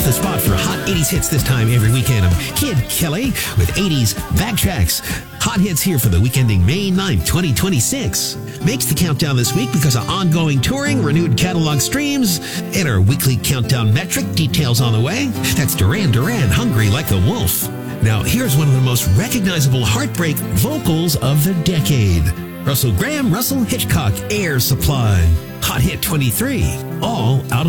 the spot for hot 80s hits this time every weekend. I'm Kid Kelly with 80s Backtracks. Hot hits here for the week ending May 9th, 2026. Makes the countdown this week because of ongoing touring, renewed catalog streams, and our weekly countdown metric. Details on the way. That's Duran Duran, Hungry Like the Wolf. Now, here's one of the most recognizable heartbreak vocals of the decade. Russell Graham, Russell Hitchcock, Air Supply. Hot hit 23, all out of